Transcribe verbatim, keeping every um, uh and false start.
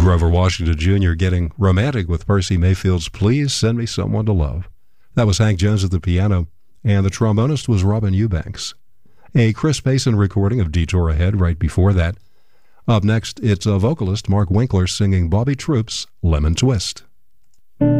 Grover Washington Junior getting romantic with Percy Mayfield's Please Send Me Someone to Love. That was Hank Jones at the piano, and the trombonist was Robin Eubanks. A Chris Payson recording of Detour Ahead right before that. Up next, it's a vocalist, Mark Winkler, singing Bobby Troups' Lemon Twist.